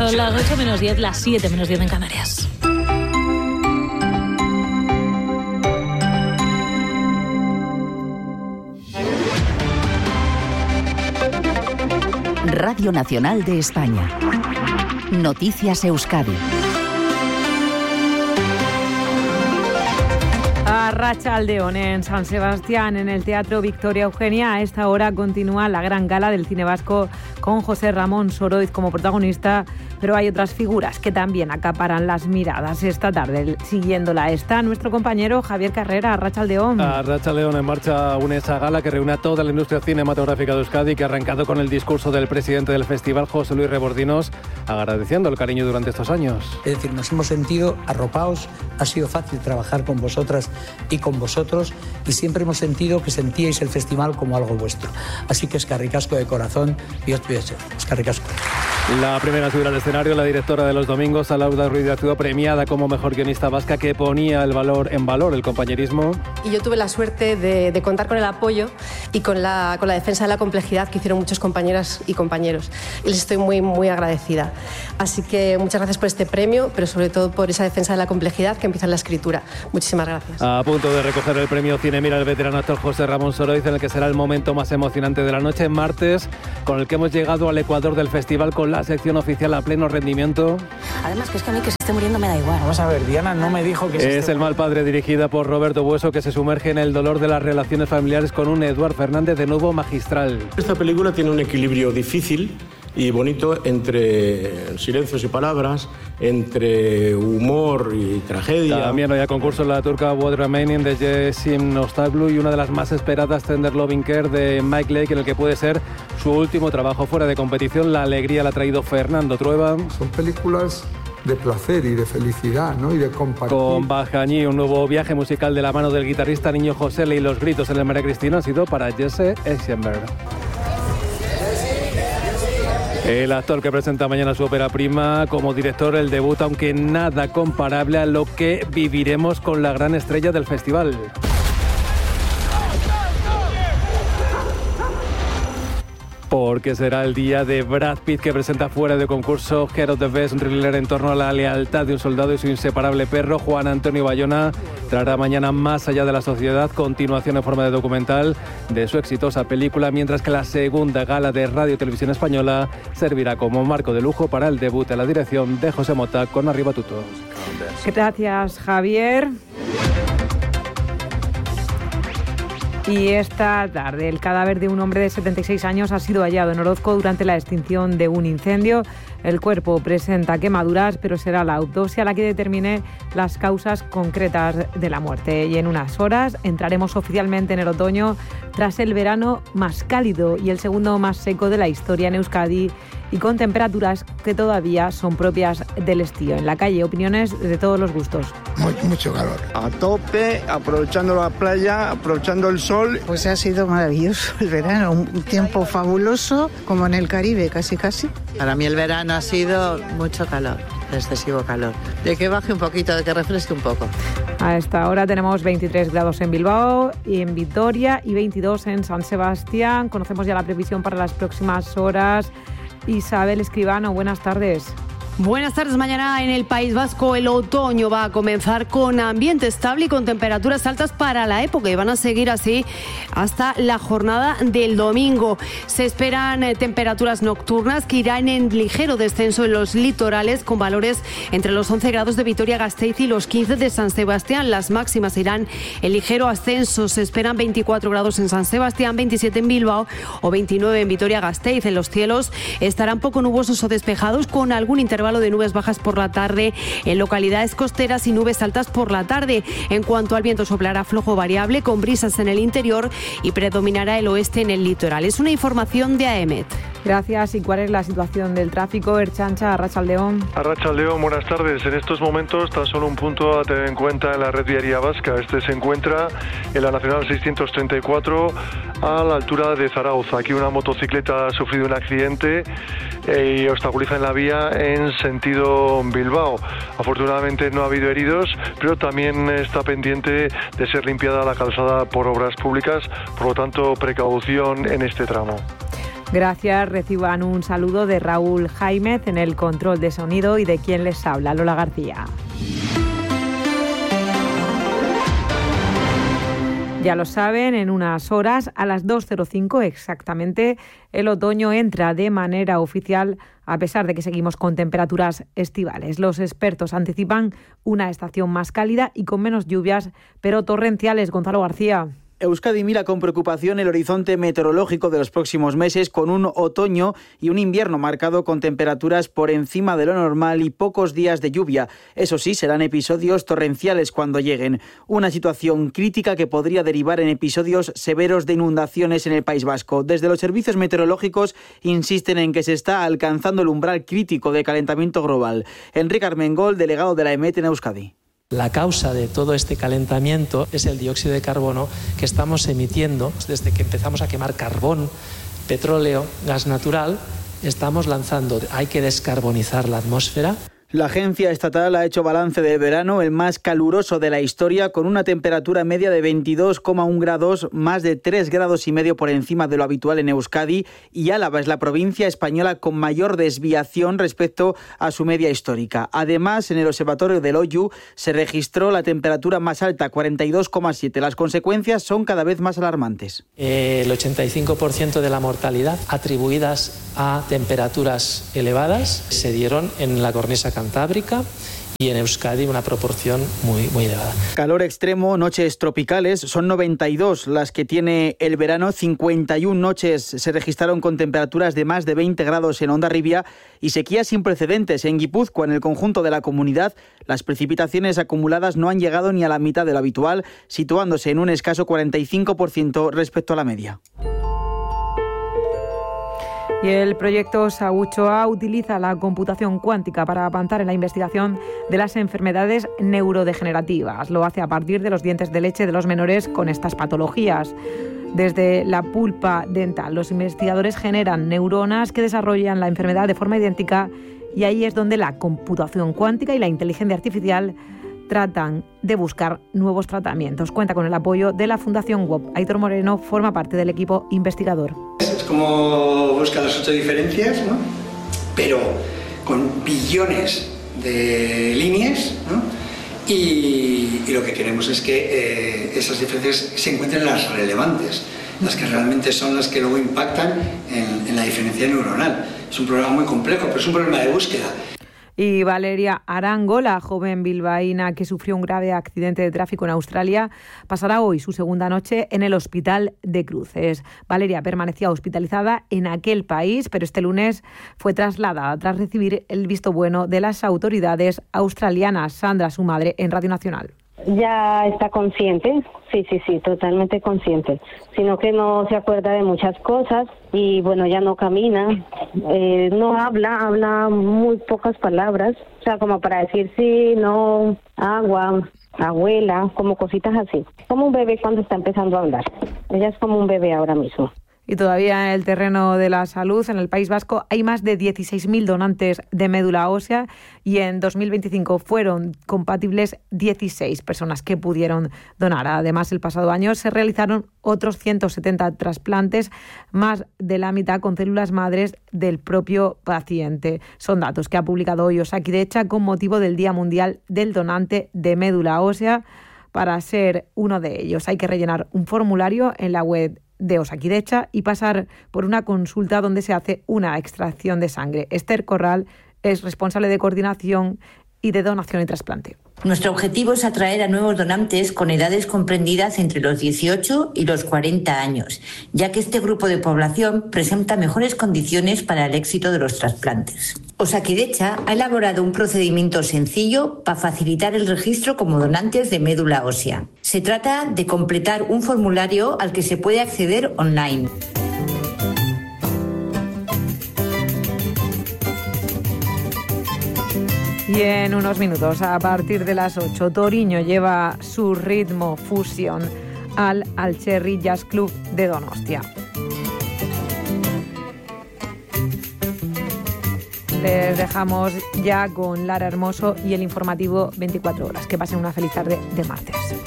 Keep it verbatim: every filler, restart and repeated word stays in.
Son las ocho menos diez, las siete menos diez en Canarias. Radio Nacional de España. Noticias Euskadi. Arratsaldeon en San Sebastián, en el Teatro Victoria Eugenia. A esta hora continúa la gran gala del cine vasco con José Ramón Soroiz como protagonista, pero hay otras figuras que también acaparan las miradas esta tarde. Siguiéndola está nuestro compañero Javier Carrera. Arratsaldeon. Arratsaldeon, en marcha una esa gala que reúne a toda la industria cinematográfica de Euskadi, que ha arrancado con el discurso del presidente del festival, José Luis Rebordinos, agradeciendo el cariño durante estos años. Es decir, nos hemos sentido arropados, ha sido fácil trabajar con vosotras y con vosotros, y siempre hemos sentido que sentíais el festival como algo vuestro. Así que eskerrik asko de corazón y os pido eso. Eskerrik asko. La primera subida al escenario, la directora de Los Domingos, Alauda Ruiz de Azúa, premiada como mejor guionista vasca, que ponía el valor en valor el compañerismo. Y yo tuve la suerte de, de contar con el apoyo y con la, con la defensa de la complejidad que hicieron muchos compañeras y compañeros. Y les estoy muy, muy agradecida. Así que muchas gracias por este premio, pero sobre todo por esa defensa de la complejidad que empieza en la escritura. Muchísimas gracias. A punto de recoger el premio Cine Mira el veterano actor José Ramón Soroiz, en el que será el momento más emocionante de la noche, martes, con el que hemos llegado al ecuador del festival con la sección oficial a pleno rendimiento. Además, que es que a mí que se esté muriendo me da igual. Vamos a ver, Diana no me dijo que se Es esté... El mal padre, dirigida por Roberto Bueso, que se sumerge en el dolor de las relaciones familiares con un Eduard Fernández de nuevo magistral. Esta película tiene un equilibrio difícil y bonito entre silencios y palabras, entre humor y tragedia. También hoy a concurso la turca What Remaining de Jessim Nostaglu y una de las más esperadas, Tender Loving Care de Mike Lake, en el que puede ser su último trabajo fuera de competición. La alegría la ha traído Fernando Trueba. Son películas de placer y de felicidad, ¿no? Y de compartir. Con Bajañí, un nuevo viaje musical de la mano del guitarrista Niño José y los gritos en el María Cristina han sido para Jesse Eisenberg. El actor que presenta mañana su ópera prima como director, el debut, aunque nada comparable a lo que viviremos con la gran estrella del festival. Porque será el día de Brad Pitt, que presenta fuera de concurso Head of the Best, un thriller en torno a la lealtad de un soldado y su inseparable perro. Juan Antonio Bayona traerá mañana Más allá de la sociedad, continuación en forma de documental de su exitosa película, mientras que la segunda gala de Radio Televisión Española servirá como marco de lujo para el debut en la dirección de José Mota con Arriba Tuto. Gracias, Javier. Y esta tarde el cadáver de un hombre de setenta y seis años ha sido hallado en Orozco durante la extinción de un incendio. El cuerpo presenta quemaduras, pero será la autopsia la que determine las causas concretas de la muerte. Y en unas horas entraremos oficialmente en el otoño, tras el verano más cálido y el segundo más seco de la historia en Euskadi, y con temperaturas que todavía son propias del estío. En la calle, opiniones de todos los gustos. Mucho, mucho calor. A tope, aprovechando la playa, aprovechando el sol. Pues ha sido maravilloso el verano, un tiempo fabuloso, como en el Caribe, casi casi. Para mí el verano ha sido mucho calor, excesivo calor. De que baje un poquito, de que refresque un poco. A esta hora tenemos veintitrés grados en Bilbao y en Vitoria y veintidós en San Sebastián. Conocemos ya la previsión para las próximas horas. Isabel Escribano, buenas tardes. Buenas tardes. Mañana en el País Vasco el otoño va a comenzar con ambiente estable y con temperaturas altas para la época, y van a seguir así hasta la jornada del domingo. Se esperan eh, temperaturas nocturnas que irán en ligero descenso en los litorales, con valores entre los once grados de Vitoria-Gasteiz y los quince de San Sebastián. Las máximas irán en ligero ascenso. Se esperan veinticuatro grados en San Sebastián, veintisiete en Bilbao o veintinueve en Vitoria-Gasteiz. En los cielos estarán poco nubosos o despejados, con algún intervalo de nubes bajas por la tarde en localidades costeras y nubes altas por la tarde. En cuanto al viento, soplará flojo variable con brisas en el interior y predominará el oeste en el litoral. Es una información de AEMET. Gracias. ¿Y cuál es la situación del tráfico? Ertzaintza, Arratsaldeon. Arratsaldeon, buenas tardes. En estos momentos tan solo un punto a tener en cuenta en la red viaria vasca. Este se encuentra en la Nacional seiscientos treinta y cuatro a la altura de Zaragoza. Aquí una motocicleta ha sufrido un accidente y obstaculiza en la vía en sentido Bilbao. Afortunadamente no ha habido heridos, pero también está pendiente de ser limpiada la calzada por obras públicas, por lo tanto precaución en este tramo. Gracias, reciban un saludo de Raúl Jaimez en el control de sonido y de quien les habla, Lola García. Ya lo saben, en unas horas, a las dos cero cinco exactamente, el otoño entra de manera oficial, a pesar de que seguimos con temperaturas estivales. Los expertos anticipan una estación más cálida y con menos lluvias, pero torrenciales. Gonzalo García. Euskadi mira con preocupación el horizonte meteorológico de los próximos meses, con un otoño y un invierno marcado con temperaturas por encima de lo normal y pocos días de lluvia. Eso sí, serán episodios torrenciales cuando lleguen. Una situación crítica que podría derivar en episodios severos de inundaciones en el País Vasco. Desde los servicios meteorológicos insisten en que se está alcanzando el umbral crítico de calentamiento global. Enrique Armengol, delegado de la EMET en Euskadi. La causa de todo este calentamiento es el dióxido de carbono que estamos emitiendo desde que empezamos a quemar carbón, petróleo, gas natural. Estamos lanzando, hay que descarbonizar la atmósfera. La agencia estatal ha hecho balance del verano, el más caluroso de la historia, con una temperatura media de veintidós coma uno grados, más de tres grados y medio por encima de lo habitual en Euskadi, y Álava es la provincia española con mayor desviación respecto a su media histórica. Además, en el observatorio del Oyu se registró la temperatura más alta, cuarenta y dos coma siete. Las consecuencias son cada vez más alarmantes. El ochenta y cinco por ciento de la mortalidad atribuidas a temperaturas elevadas se dieron en la cornisa cantábrica y en Euskadi una proporción muy, muy elevada. Calor extremo, noches tropicales, son noventa y dos las que tiene el verano, cincuenta y una noches se registraron con temperaturas de más de veinte grados en Hondarribia y sequías sin precedentes en Guipúzcoa. En el conjunto de la comunidad, las precipitaciones acumuladas no han llegado ni a la mitad de lo habitual, situándose en un escaso cuarenta y cinco por ciento respecto a la media. Y el proyecto Saúchoa utiliza la computación cuántica para avanzar en la investigación de las enfermedades neurodegenerativas. Lo hace a partir de los dientes de leche de los menores con estas patologías. Desde la pulpa dental, los investigadores generan neuronas que desarrollan la enfermedad de forma idéntica, y ahí es donde la computación cuántica y la inteligencia artificial tratan de buscar nuevos tratamientos. Cuenta con el apoyo de la Fundación W O P. Aitor Moreno forma parte del equipo investigador. Es como buscar las ocho diferencias, ¿no? Pero con billones de líneas, ¿no? y, y lo que queremos es que eh, esas diferencias se encuentren las relevantes, las que realmente son las que luego impactan en, en la diferencia neuronal. Es un problema muy complejo, pero es un problema de búsqueda. Y Valeria Arango, la joven bilbaína que sufrió un grave accidente de tráfico en Australia, pasará hoy su segunda noche en el Hospital de Cruces. Valeria permanecía hospitalizada en aquel país, pero este lunes fue trasladada tras recibir el visto bueno de las autoridades australianas. Sandra, su madre, en Radio Nacional. Ya está consciente, sí, sí, sí, totalmente consciente, sino que no se acuerda de muchas cosas y bueno, ya no camina, eh, no habla, habla muy pocas palabras, o sea, como para decir sí, no, agua, abuela, como cositas así, como un bebé cuando está empezando a hablar. Ella es como un bebé ahora mismo. Y todavía en el terreno de la salud, en el País Vasco, hay más de dieciséis mil donantes de médula ósea y en dos mil veinticinco fueron compatibles dieciséis personas que pudieron donar. Además, el pasado año se realizaron otros ciento setenta trasplantes, más de la mitad con células madres del propio paciente. Son datos que ha publicado hoy Osakidetza con motivo del Día Mundial del Donante de Médula Ósea. Para ser uno de ellos hay que rellenar un formulario en la web de Osakidetza y pasar por una consulta donde se hace una extracción de sangre. Esther Corral es responsable de coordinación y de donación y trasplante. Nuestro objetivo es atraer a nuevos donantes con edades comprendidas entre los dieciocho y los cuarenta años, ya que este grupo de población presenta mejores condiciones para el éxito de los trasplantes. Osakidetza ha elaborado un procedimiento sencillo para facilitar el registro como donantes de médula ósea. Se trata de completar un formulario al que se puede acceder online. Y en unos minutos, a partir de las ocho, Toriño lleva su ritmo fusión al Alcherri Jazz Club de Donostia. Les dejamos ya con Lara Hermoso y el informativo veinticuatro horas. Que pasen una feliz tarde de martes.